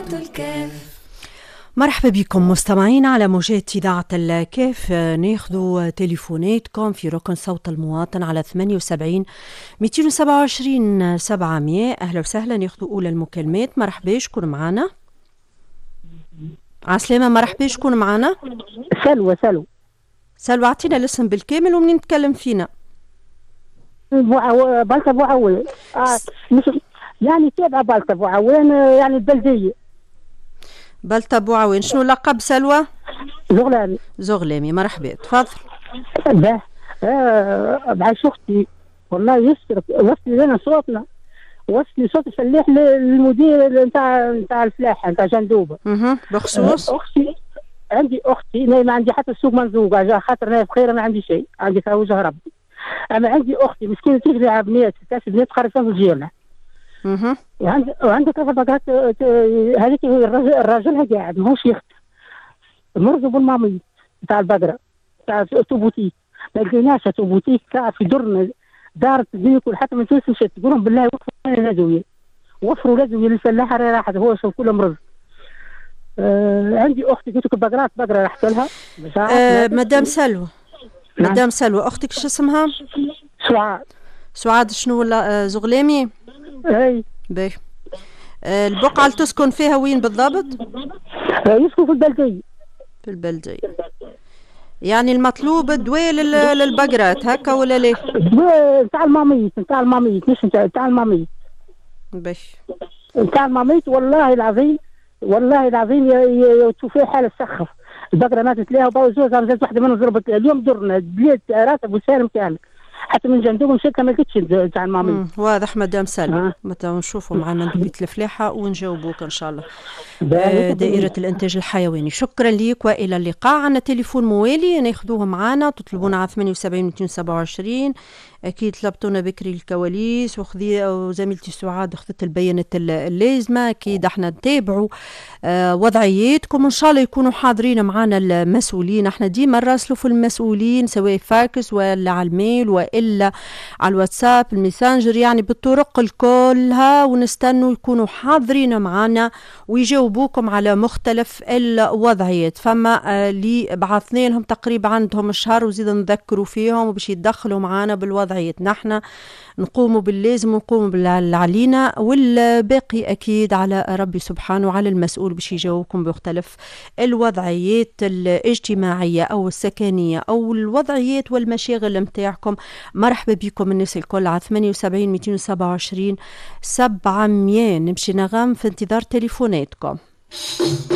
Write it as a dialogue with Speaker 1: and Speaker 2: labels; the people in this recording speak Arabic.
Speaker 1: الكاف.
Speaker 2: مرحبا بكم مستمعين على موجات إذاعة الكاف. ناخذوا تليفوناتكم في ركن صوت المواطن على 78 227 700. أهلا وسهلا. ناخذوا أولى المكالمات. مرحبا، شكون معنا؟ عسلامة. مرحبا، شكون معنا؟ سلوى، اعطينا الاسم بالكامل ومنين نتكلم فينا؟
Speaker 3: بلطة أبو عوين. مش يعني تابعة بلطة أبو عوين، يعني البلدية
Speaker 2: بلطة أبو عوين. شنو لقب سلوى؟
Speaker 3: زغلامي.
Speaker 2: مرحبا، تفضل.
Speaker 3: ده بعيش أختي والله يسرق، وصلي لنا صوتنا، وصلي صوت الفلاح للمدير نتاع الفلاحة نتاع جندوبة.
Speaker 2: بخصوص
Speaker 3: عندي أختي ما عندي حتى السوق منزوقة، جا خاطر أنا بخير ما عندي شيء، عندي وجه ربي. أما عندي أختي مسكينة تجري على بنات 6 بنات خرجتهم في جيرنا. وعندك البقرات هذيك الراجل قاعد ماهوش يخدم، مرضو بالمامي تاع البقرة تاع توبوتيك، ما لقيناش توبوتيك تاع في درنا دارت بيكل حتى ما تنسوش تقولهم بالله وفروا لازوية، وفروا لازوية للفلاحة راحت هو شوف كله مرض. عندي أختي قلت لك البقرات بقرة رحت لها.
Speaker 2: مدام سلوى. نعم. مدام سلوى، أختك شو اسمها؟ سعاد. شنو ولا زغلامي؟
Speaker 3: اي
Speaker 2: باهي. البقعة اللي تسكن فيها وين بالضبط؟
Speaker 3: يسكن في البلدية.
Speaker 2: في البلدية. يعني المطلوب دواء للبقرات هكا ولا ليه؟
Speaker 3: دواء نتاع الماميت مش نتاع الماميت.
Speaker 2: باهي.
Speaker 3: نتاع الماميت والله العظيم تشوفيه حالة سخف. البقرة ماتت لها وباوزوز زادت واحدة منهم ضربت اليوم درنا بلاد راتب وسالم كامل. حتى من جندوب شركة ما لقيتش تاع المامي.
Speaker 2: واضح مدام سلمى. متى نشوفوا مع مندوبية الفلاحة ونجاوبوك إن شاء الله. دائرة الإنتاج الحيواني. شكرا ليك وإلى اللقاء. عنا تليفون موالي ناخذوه معنا، تطلبونا على 78 227. أكيد طلبتونا بكري الكواليس وزميلتي سعاد أخذت البيانات اللازمة. أكيد احنا نتابعوا وضعياتكم إن شاء الله يكونوا حاضرين معنا المسؤولين. احنا ديما نراسلوا في المسؤولين سواء فاكس ولا على الميل وإلا على الواتساب الميسنجر، يعني بالطرق الكلها، ونستنوا يكونوا حاضرين معنا ويجاوبوكم على مختلف الوضعيات. فما اللي بعثنا لهم تقريبا عندهم شهر وزيد نذكروا فيهم وباش يتدخلوا معنا بالوضعيات. نحن نقوموا باللازم ونقوموا باللي علينا، والباقي أكيد على ربي سبحانه وعلى المسؤول باش يجاوبكم بمختلف الوضعيات الاجتماعية أو السكنية أو الوضعيات والمشاغل متاعكم. مرحبا بكم الناس الكل على 78 227 700. نمشي نغم في انتظار تليفوناتكم.